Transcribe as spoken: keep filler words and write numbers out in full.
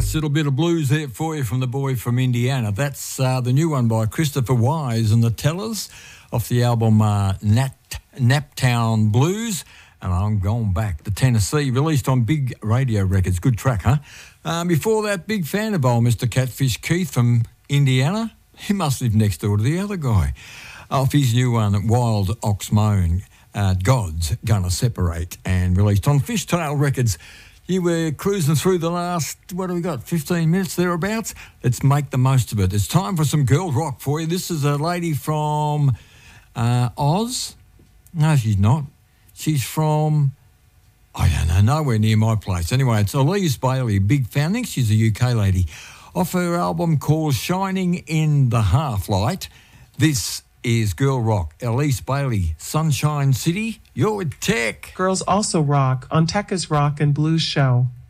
Nice little bit of blues there for you from the boy from Indiana. That's uh, the new one by Christopher Wise and the Tellers off the album uh, Nat, Naptown Blues. And I'm going back to Tennessee, released on Big Radio Records. Good track, huh? Um, before that, big fan of old Mister Catfish Keith from Indiana. He must live next door to the other guy. Off his new one, Wild Ox Moan, uh, God's Gonna Separate, and released on Fishtail Records. You were cruising through the last, what have we got, fifteen minutes thereabouts? Let's make the most of it. It's time for some girl rock for you. This is a lady from uh, Oz. No, she's not. She's from, I don't know, nowhere near my place. Anyway, it's Elise Bailey, big fan. I think she's a U K lady. Off her album called Shining in the Half-Light, this is Girl Rock. Elise Bailey, Sunshine City, you're with Tech. Girls also rock on Tekka's Rock and Blues Show.